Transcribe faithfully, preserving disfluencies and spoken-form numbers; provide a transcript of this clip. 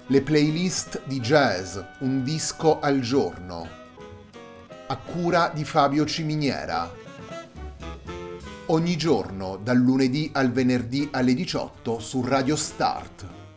Le playlist di jazz, un disco al giorno, a cura di Fabio Ciminiera. Ogni giorno, dal lunedì al venerdì alle diciotto su Radio Start.